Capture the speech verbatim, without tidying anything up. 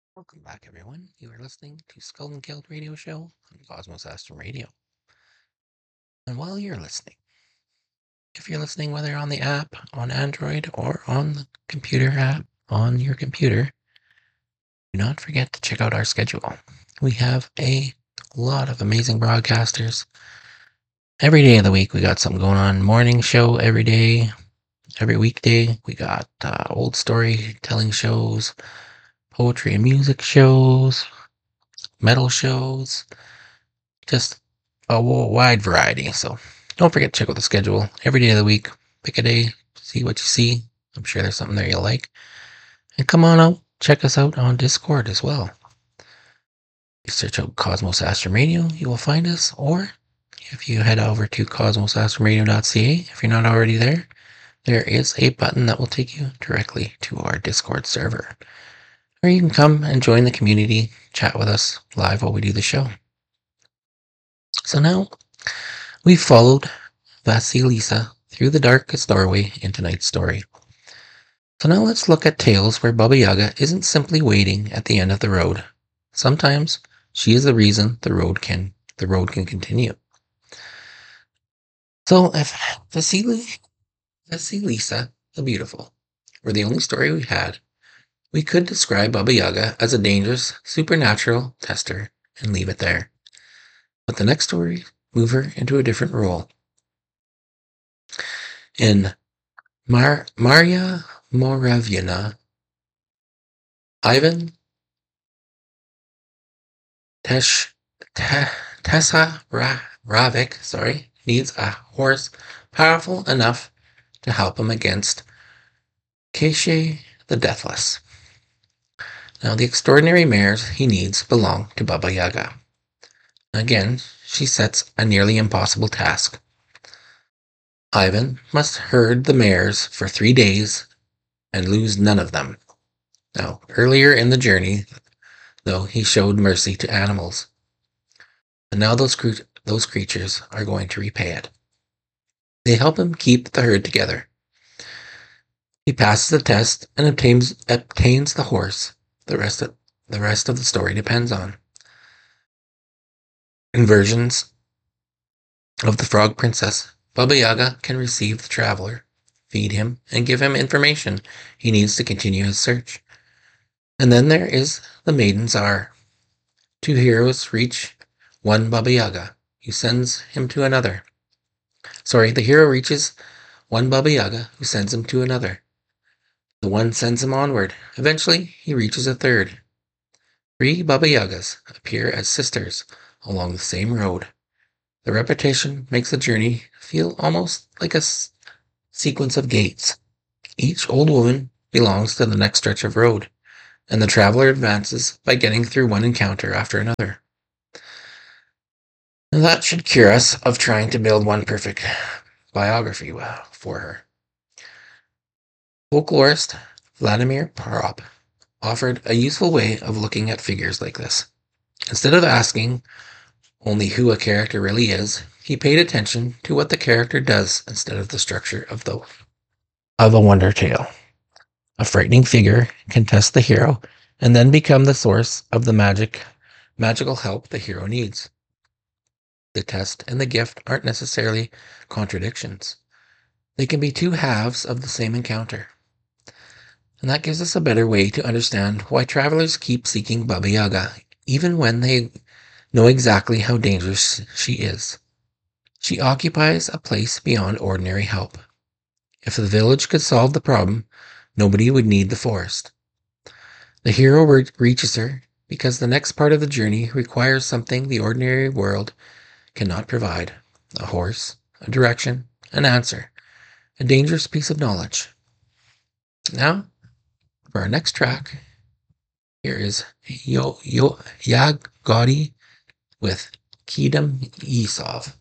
Welcome back, everyone. You are listening to Skull and Killed Radio Show on Cosmos Astrum Radio. And while you're listening, if you're listening whether on the app, on Android, or on the computer app, on your computer, do not forget to check out our schedule. We have a lot of amazing broadcasters. Every day of the week, we got something going on. Morning show every day, every weekday. We got uh, old storytelling shows, poetry and music shows, metal shows, just a wide variety. So don't forget to check out the schedule every day of the week. Pick a day, see what you see. I'm sure there's something there you'll like. And come on out, check us out on Discord as well. You search out Cosmos Astrum Radio, you will find us. Or if you head over to cosmos astrum radio dot c a, if you're not already there, there is a button that will take you directly to our Discord server. Or you can come and join the community, chat with us live while we do the show. So now, we've followed Vasilisa through the darkest doorway in tonight's story. So now let's look at tales where Baba Yaga isn't simply waiting at the end of the road. Sometimes she is the reason the road can the road can continue. So if Vasili, Vasilisa the Beautiful were the only story we had, we could describe Baba Yaga as a dangerous supernatural tester and leave it there. But the next story move her into a different role. In Mar- Maria Moravyana, Ivan Tesh, Te, Tessa Ra, Ravik sorry, needs a horse powerful enough to help him against Keshe the Deathless. Now, the extraordinary mares he needs belong to Baba Yaga. Again, she sets a nearly impossible task. Ivan must herd the mares for three days and lose none of them. Now, earlier in the journey, though, he showed mercy to animals. And now those, cre- those creatures are going to repay it. They help him keep the herd together. He passes the test and obtains, obtains the horse the rest, of, the rest of the story depends on. In versions of the Frog Princess, Baba Yaga can receive the traveler, feed him, and give him information he needs to continue his search. And then there is the Maiden Tsar. Two heroes reach one Baba Yaga, who sends him to another. Sorry, the hero reaches one Baba Yaga, who sends him to another. The one sends him onward. Eventually, he reaches a third. Three Baba Yagas appear as sisters along the same road. The repetition makes the journey feel almost like a s- sequence of gates. Each old woman belongs to the next stretch of road, and the traveler advances by getting through one encounter after another. And that should cure us of trying to build one perfect biography for her. Folklorist Vladimir Parop offered a useful way of looking at figures like this. Instead of asking only who a character really is, he paid attention to what the character does instead of the structure of the of a wonder tale. A frightening figure can test the hero and then become the source of the magic magical help the hero needs. The test and the gift aren't necessarily contradictions. They can be two halves of the same encounter. And that gives us a better way to understand why travelers keep seeking Baba Yaga, even when they know exactly how dangerous she is. She occupies a place beyond ordinary help. If the village could solve the problem, nobody would need the forest. The hero re- reaches her because the next part of the journey requires something the ordinary world cannot provide: a horse, a direction, an answer, a dangerous piece of knowledge. Now, for our next track, here is Yo Yo Yag Gaudi with Kedem Yesov.